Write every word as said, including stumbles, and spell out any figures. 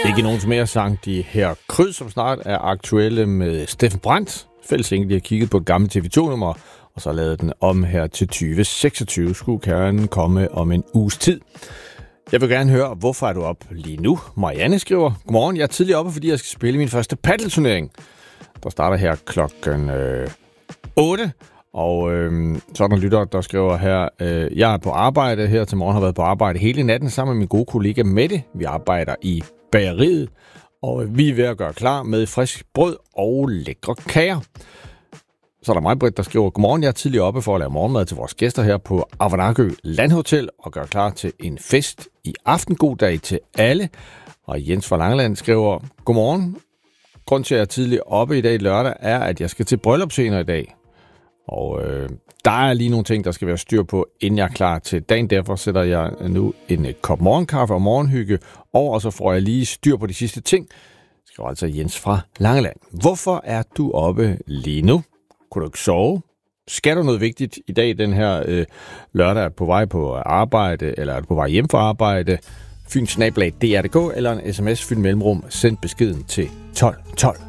Ikke nogen som mere sang de her Kryd, som snart er aktuelle med Steffen Brandt. Fælles enkelt, de har kigget på et gammelt T V to-nummer, og så lavet den om her til tyve seksogtyve. Skulle kernen komme om en uges tid. Jeg vil gerne høre, hvorfor er du op lige nu? Marianne skriver, godmorgen, jeg er tidligere oppe, fordi jeg skal spille min første paddelturnering. Der starter her klokken øh, otte. Og øh, så er der lytter, der skriver her, øh, jeg er på arbejde her til morgen, har været på arbejde hele natten sammen med min gode kollega Mette. Vi arbejder i bageriet, og øh, vi er ved at gøre klar med frisk brød og lækre kager. Så er der mig, Britt, der skriver, godmorgen, jeg er tidligere oppe for at lave morgenmad til vores gæster her på Avanakø Landhotel og gøre klar til en fest i aften. God dag til alle. Og Jens fra Langeland skriver, godmorgen. Grunden til, at jeg er tidligere oppe i dag lørdag, er, at jeg skal til bryllup senere i dag. Og øh, der er lige nogle ting, der skal være styr på, inden jeg er klar til dagen. Derfor sætter jeg nu en kop morgenkaffe og morgenhygge over, og så får jeg lige styr på de sidste ting. Det skriver altså Jens fra Langeland. Hvorfor er du oppe lige nu? Kunne du ikke sove? Skal du noget vigtigt i dag, den her øh, lørdag, er på vej på arbejde, eller er du på vej hjem fra arbejde? Fyn snabel-a D R punktum D K eller en sms, Fyn mellemrum, send beskeden til tolv tolv.